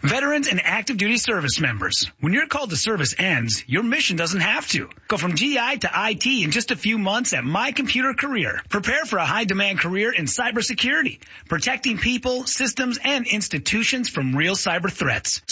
Veterans and active duty service members. When your call to service ends, your mission doesn't have to. Go from GI to IT in just a few months at My Computer Career. Prepare for a high-demand career in cybersecurity, protecting people, systems, and institutions from real cyber threats.